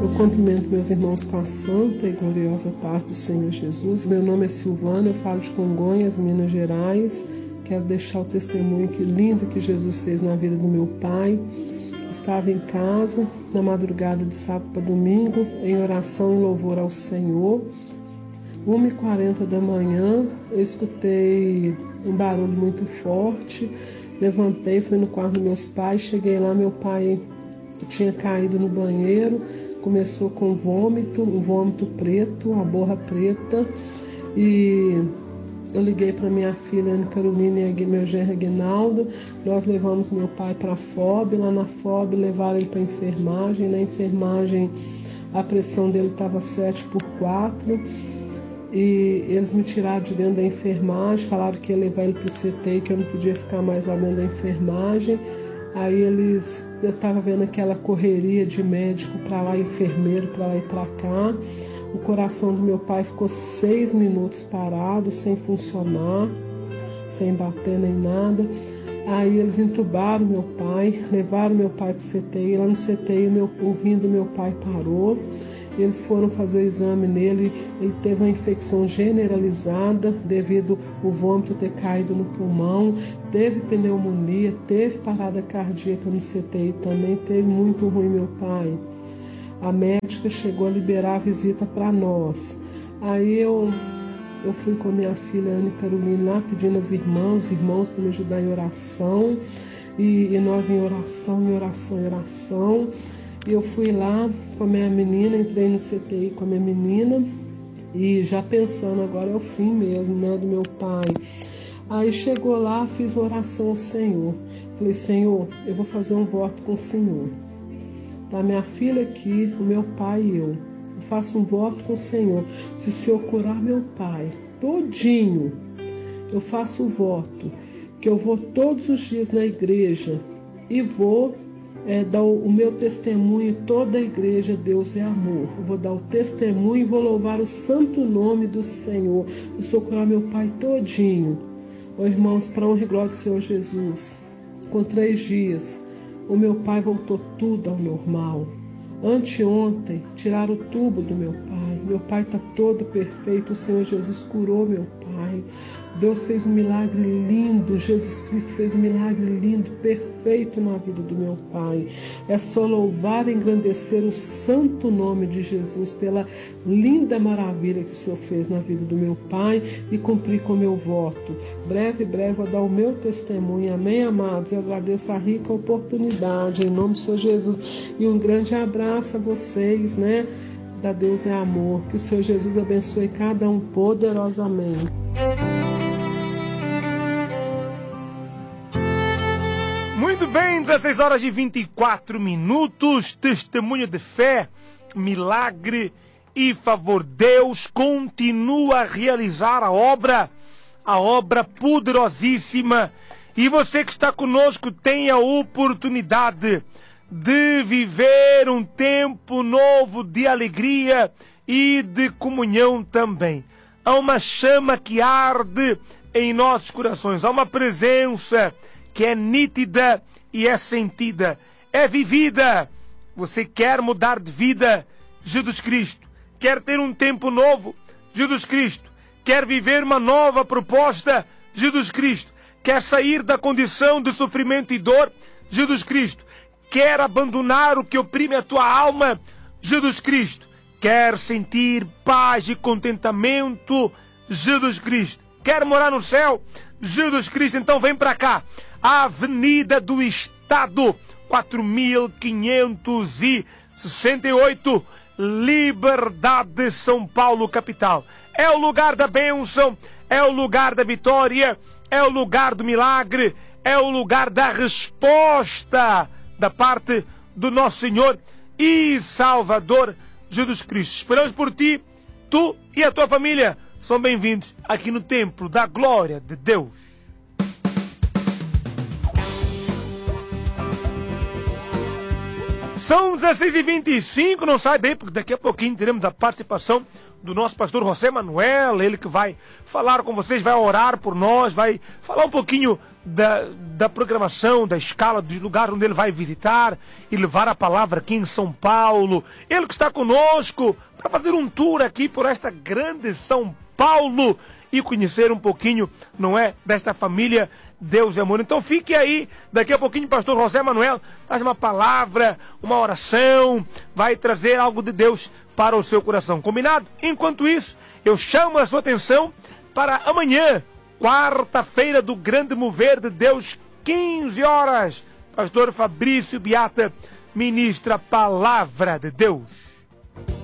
Eu cumprimento meus irmãos com a santa e gloriosa paz do Senhor Jesus. Meu nome é Silvana, eu falo de Congonhas, Minas Gerais. Quero deixar o testemunho que lindo que Jesus fez na vida do meu pai. Estava em casa, na madrugada de sábado para domingo, em oração e louvor ao Senhor. 1h40 da manhã, eu escutei um barulho muito forte. Levantei, fui no quarto dos meus pais. Cheguei lá, meu pai tinha caído no banheiro. Começou com vômito, um vômito preto, uma borra preta. E eu liguei para minha filha Ana Carolina e meu genro Aguinaldo. Nós levamos meu pai para a FOB. Lá na FOB levaram ele para a enfermagem. Na enfermagem a pressão dele estava 7/4. E eles me tiraram de dentro da enfermagem. Falaram que ia levar ele para o CT, que eu não podia ficar mais lá dentro da enfermagem. Aí eu estava vendo aquela correria de médico para lá, enfermeiro para lá e para cá. O coração do meu pai ficou 6 minutos parado, sem funcionar, sem bater nem nada. Aí eles entubaram meu pai, levaram meu pai para o CTI. Lá no CTI o ouvido do meu pai parou. Eles foram fazer o exame nele, ele teve uma infecção generalizada devido ao vômito ter caído no pulmão, teve pneumonia, teve parada cardíaca no CTI também, teve muito ruim meu pai. A médica chegou a liberar a visita para nós. Aí eu fui com a minha filha Ana Carolina lá pedindo aos irmãos para me ajudar em oração, e nós em oração. E eu fui lá com a minha menina, entrei no CTI com a minha menina e já pensando, agora é o fim mesmo, né, do meu pai. Aí chegou lá, fiz oração ao Senhor. Falei, Senhor, eu vou fazer um voto com o Senhor. Tá minha filha aqui, o meu pai e eu. Eu faço um voto com o Senhor. Se o Senhor curar meu pai todinho, eu faço o voto que eu vou todos os dias na igreja e vou dar o meu testemunho, toda a igreja, Deus é amor. Eu vou dar o testemunho e vou louvar o santo nome do Senhor. Eu sou curar meu pai todinho. Irmãos, para honra e glória do Senhor Jesus, com 3 dias, o meu pai voltou tudo ao normal. Anteontem, tiraram o tubo do meu pai. Meu pai está todo perfeito. O Senhor Jesus curou meu pai. Deus fez um milagre lindo. Jesus Cristo fez um milagre lindo, perfeito na vida do meu pai. É só louvar e engrandecer o santo nome de Jesus pela linda maravilha que o Senhor fez na vida do meu pai e cumprir com o meu voto. Breve vou dar o meu testemunho. Amém, amados? Eu agradeço a rica oportunidade, em nome do Senhor Jesus. E um grande abraço a vocês, né? Da Deus é amor. Que o Senhor Jesus abençoe cada um poderosamente. Muito bem, 16h24, testemunho de fé, milagre e favor. Deus continua a realizar a obra poderosíssima. E você que está conosco tem a oportunidade de viver um tempo novo de alegria e de comunhão também. Há uma chama que arde em nossos corações, há uma presença que é nítida e é sentida, é vivida. Você quer mudar de vida? Jesus Cristo. Quer ter um tempo novo? Jesus Cristo. Quer viver uma nova proposta? Jesus Cristo. Quer sair da condição de sofrimento e dor? Jesus Cristo. Quer abandonar o que oprime a tua alma? Jesus Cristo. Quer sentir paz e contentamento? Jesus Cristo. Quer morar no céu? Jesus Cristo. Então vem para cá. Avenida do Estado, 4568, Liberdade, São Paulo, capital. É o lugar da bênção, é o lugar da vitória, é o lugar do milagre, é o lugar da resposta da parte do nosso Senhor e Salvador Jesus Cristo. Esperamos por ti, tu e a tua família. São bem-vindos aqui no Templo da Glória de Deus. São 16h25, não sai daí, porque daqui a pouquinho teremos a participação do nosso pastor José Manuel, ele que vai falar com vocês, vai orar por nós, vai falar um pouquinho da programação, da escala, dos lugares onde ele vai visitar e levar a palavra aqui em São Paulo. Ele que está conosco para fazer um tour aqui por esta grande São Paulo e conhecer um pouquinho, não é, desta família Deus e Amor. Então fique aí, daqui a pouquinho o pastor José Manuel traz uma palavra, uma oração, vai trazer algo de Deus para o seu coração, combinado? Enquanto isso, eu chamo a sua atenção para amanhã, quarta-feira do grande mover de Deus, 15 horas, pastor Fabrício Beata ministra a palavra de Deus.